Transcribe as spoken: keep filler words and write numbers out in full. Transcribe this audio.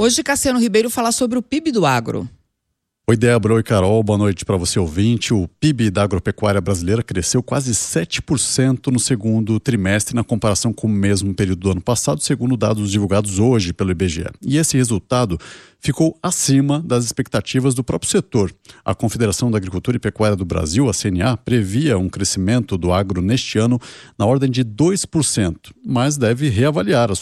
Hoje, Cassiano Ribeiro fala sobre o P I B do agro. Oi, Débora. Oi, Carol. Boa noite para você, ouvinte. O P I B da agropecuária brasileira cresceu quase sete por cento no segundo trimestre na comparação com o mesmo período do ano passado, segundo dados divulgados hoje pelo I B G E. E esse resultado ficou acima das expectativas do próprio setor. A Confederação da Agricultura e Pecuária do Brasil, a C N A, previa um crescimento do agro neste ano na ordem de dois por cento, mas deve reavaliar as